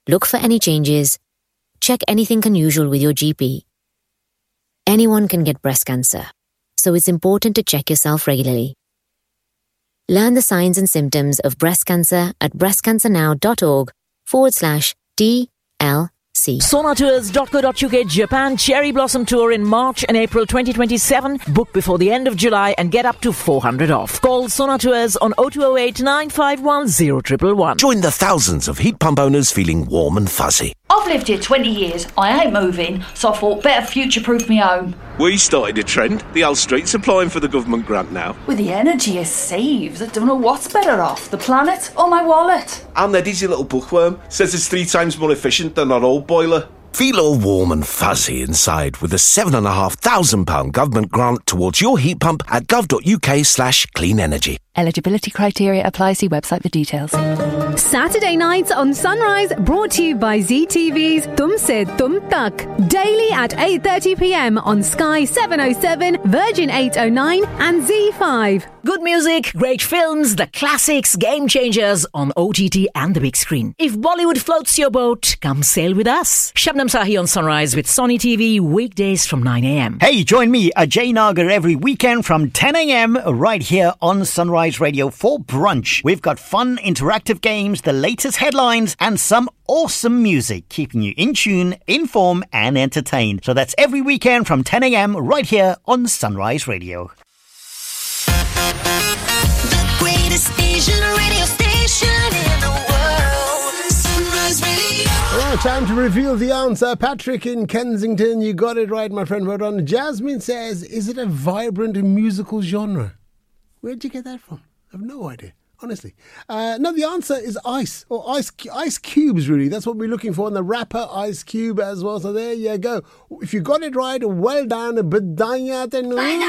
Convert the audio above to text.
Look for any changes. Check anything unusual with your GP. Anyone can get breast cancer, so it's important to check yourself regularly. Learn the signs and symptoms of breast cancer at breastcancernow.org/TLC. Sonatours.co.uk Japan Cherry Blossom Tour in March and April 2027. Book before the end of July and get up to 400 off. Call Sonatours on 0208 951 0111. Join the thousands of heat pump owners feeling warm and fuzzy. I've lived here 20 years. I ain't moving, so I thought better future-proof me home. We started a trend. The Hull Street's applying for the government grant now. With the energy it saves, I don't know what's better off, the planet or my wallet. And Eddie's your little bookworm. Says it's 3 times more efficient than our old boiler. Feel all warm and fuzzy inside with a £7,500 government grant towards your heat pump at gov.uk/clean energy. Eligibility criteria apply. See website for details. Saturday nights on Sunrise, brought to you by ZTV's Tumse Tum Tak. Daily at 8:30 p.m. on Sky 707, Virgin 809 and Z5. Good music, great films, the classics, game changers on OTT and the big screen. If Bollywood floats your boat, come sail with us. Shabnam Sahi on Sunrise with Sony TV, weekdays from 9 a.m. Hey, join me, Ajay Nagar, every weekend from 10 a.m. right here on Sunrise Radio for brunch. We've got fun, interactive games, the latest headlines, and some awesome music, keeping you in tune, informed, and entertained. So that's every weekend from 10 a.m. right here on Sunrise Radio. The greatest Asian radio station in the world. Sunrise Radio. Oh, time to reveal the answer. Patrick in Kensington, you got it right, my friend. Well done. Jasmine says, is it a vibrant musical genre? Where'd you get that from? I have no idea, honestly. No, the answer is ice, or ice cubes, really. That's what we're looking for, and the rapper Ice Cube as well. So there you go. If you got it right, well done. Badaya